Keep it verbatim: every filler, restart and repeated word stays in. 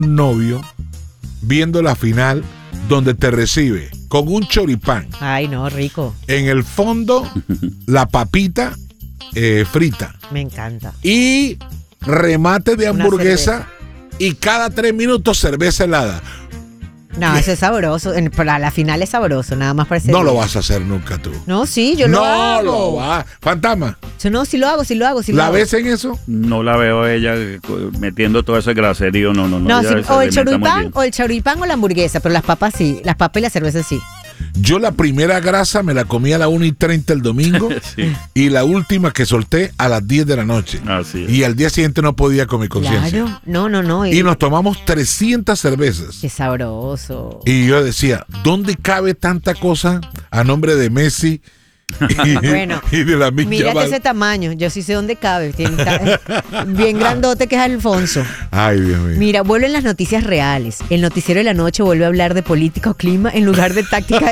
novio viendo la final donde te recibe con un choripán. Ay, no, rico. En el fondo, la papita eh, frita. Me encanta. Y remate de hamburguesa y cada tres minutos cerveza helada. No, eso es sabroso. En- Para la final es sabroso, nada más parece. No lo vas a hacer nunca tú. No, sí, yo lo no hago. lo vas. Fantasma, Yo no, sí lo hago, sí lo hago, sí lo ¿la hago. ves en eso? No la veo a ella eh, co- metiendo todo ese graserío, no, no, no. No, ella sí, se o el alimenta muy choripán, bien. o el choripán o la hamburguesa, pero las papas sí, las papas y la cerveza sí. Yo la primera grasa me la comí a las una y treinta el domingo Sí, y la última que solté a las diez de la noche. así es. Y al día siguiente no podía con mi conciencia. Claro, no, no, no. Y nos tomamos trescientas cervezas. Qué sabroso. Y yo decía, ¿dónde cabe tanta cosa a nombre de Messi y, Bueno, y de la Mick Mírate Jabal? ese tamaño, yo sí sé dónde cabe. Tiene ta- bien grandote que es Alfonso. Ay, Dios mío. Mira, vuelven las noticias reales. El noticiero de la noche vuelve a hablar de política o clima en lugar de táctica